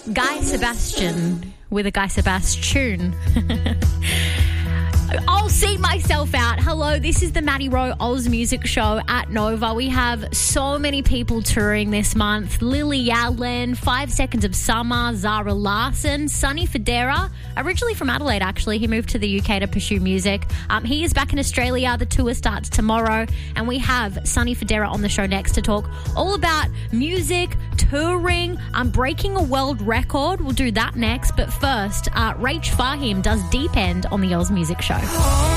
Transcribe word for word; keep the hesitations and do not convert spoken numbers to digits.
Guy Sebastian with a Guy Sebastian. I'll seat myself out. Hello, this is the Maddie Rowe Oz Music Show at Nova. We have so many people touring this month. Lily Allen, Five Seconds of Summer, Zara Larson, Sonny Fodera, originally from Adelaide actually. He moved to the U K to pursue music. Um, he is back in Australia. The tour starts tomorrow. And we have Sonny Fodera on the show next to talk all about music, touring, um, breaking a world record. We'll do that next. But first, uh, Rach Fahim does Deep End on the Oz Music Show.